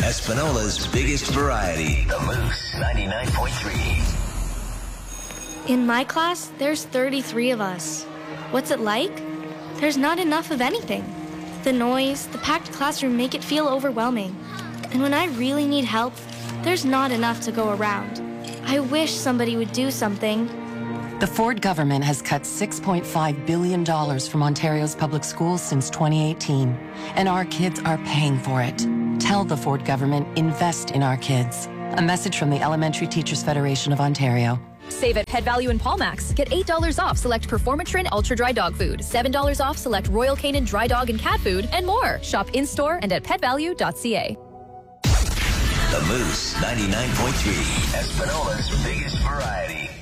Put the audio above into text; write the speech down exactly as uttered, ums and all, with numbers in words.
Espinola's biggest variety. The Moose ninety-nine point three. In my class, there's thirty-three of us. What's it like? There's not enough of anything. The noise, the packed classroom make it feel overwhelming. And when I really need help, there's not enough to go around. I wish somebody would do something. The Ford government has cut six point five billion dollars from Ontario's public schools since twenty eighteen, and our kids are paying for it. Tell the Ford government, invest in our kids. A message from the Elementary Teachers Federation of Ontario. Save at Pet Value and Paulmax. Get eight dollars off select Performatrin Ultra Dry Dog Food, seven dollars off select Royal Canin Dry Dog and Cat Food, and more. Shop in-store and at pet value dot c a. The Moose ninety-nine point three. Espinola's biggest variety.